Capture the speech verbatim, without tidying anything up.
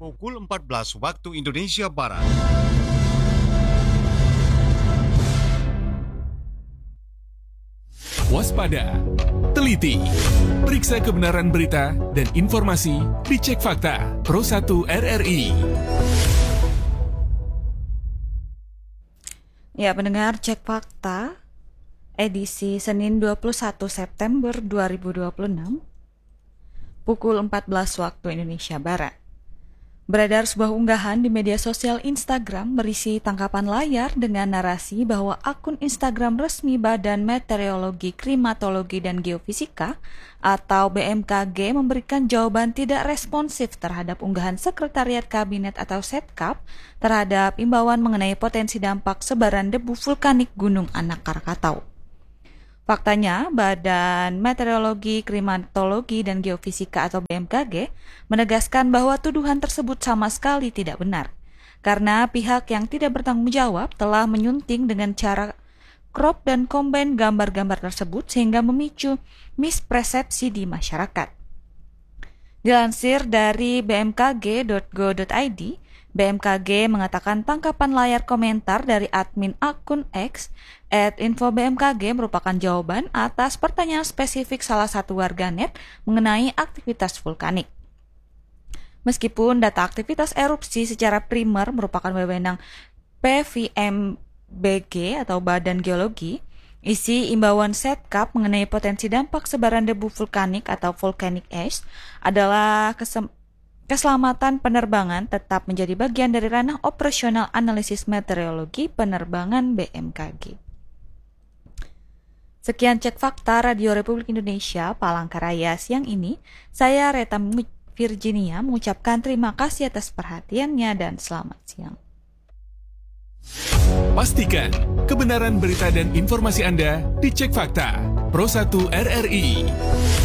Pukul empat belas waktu Indonesia Barat. Waspada, teliti, periksa kebenaran berita dan informasi di Cek Fakta Pro satu R R I. Ya, pendengar Cek Fakta edisi Senin dua puluh satu September dua ribu dua puluh enam pukul empat belas waktu Indonesia Barat. Beredar sebuah unggahan di media sosial Instagram berisi tangkapan layar dengan narasi bahwa akun Instagram resmi Badan Meteorologi, Klimatologi, dan Geofisika atau B M K G memberikan jawaban tidak responsif terhadap unggahan Sekretariat Kabinet atau Setkap terhadap imbauan mengenai potensi dampak sebaran debu vulkanik Gunung Anak Krakatau. Faktanya, Badan Meteorologi, Klimatologi, dan Geofisika atau B M K G menegaskan bahwa tuduhan tersebut sama sekali tidak benar, karena pihak yang tidak bertanggung jawab telah menyunting dengan cara crop dan combine gambar-gambar tersebut sehingga memicu mispersepsi di masyarakat. Dilansir dari b m k g dot go dot i d, B M K G mengatakan tangkapan layar komentar dari admin akun X at info B M K G merupakan jawaban atas pertanyaan spesifik salah satu warganet mengenai aktivitas vulkanik. Meskipun data aktivitas erupsi secara primer merupakan wewenang P V M B G atau Badan Geologi, isi imbauan Setkap mengenai potensi dampak sebaran debu vulkanik atau volcanic ash adalah kesem- keselamatan penerbangan tetap menjadi bagian dari ranah operasional analisis meteorologi penerbangan B M K G. Sekian Cek Fakta Radio Republik Indonesia Palangkaraya siang ini. Saya Reta Virginia mengucapkan terima kasih atas perhatiannya dan selamat siang. Pastikan kebenaran berita dan informasi Anda di Cek Fakta Pro satu R R I.